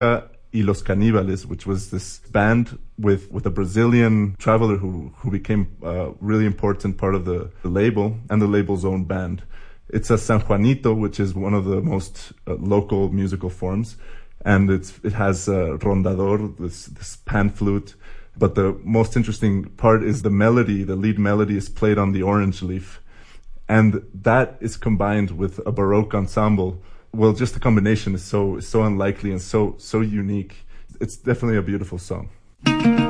y Los Caníbales, which was this band with a Brazilian traveler who became a really important part of the label and the label's own band. It's a San Juanito, which is one of the most local musical forms. And it has rondador, this pan flute. But the most interesting part is the melody. The lead melody is played on the orange leaf. And that is combined with a Baroque ensemble. Well, just the combination is so unlikely and so unique. It's definitely a beautiful song.